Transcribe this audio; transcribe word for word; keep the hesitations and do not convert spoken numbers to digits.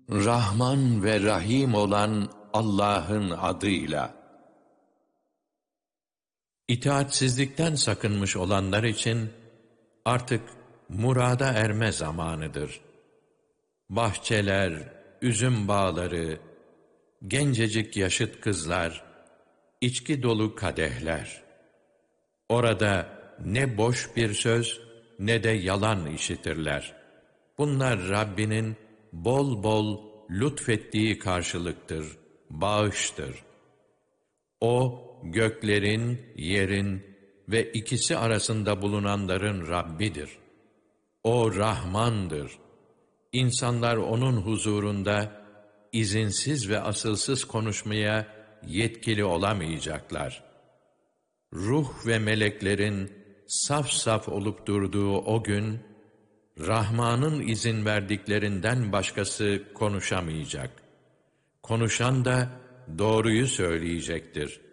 Rahman ve Rahim olan Allah'ın adıyla. İtaatsizlikten sakınmış olanlar için artık murada erme zamanıdır. Bahçeler, üzüm bağları, gencecik yaşıt kızlar, içki dolu kadehler. Orada ne boş bir söz ne de yalan işitirler. Bunlar Rabbinin bol bol lütfettiği karşılıktır, bağıştır. O, göklerin, yerin ve ikisi arasında bulunanların Rabbidir. O Rahmandır. İnsanlar onun huzurunda izinsiz ve asılsız konuşmaya yetkili olamayacaklar. Ruh ve meleklerin saf saf olup durduğu o gün, Rahman'ın izin verdiklerinden başkası konuşamayacak. Konuşan da doğruyu söyleyecektir.